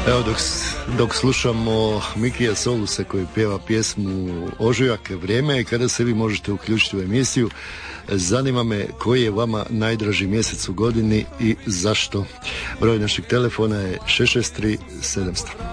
Evo dok slušamo Mikija Solusa koji pjeva pjesmu Ožujak, vrijeme je kada se vi možete uključiti u emisiju. Zanima me koji je vama najdraži mjesec u godini i zašto. Broj našeg telefona je 663 700.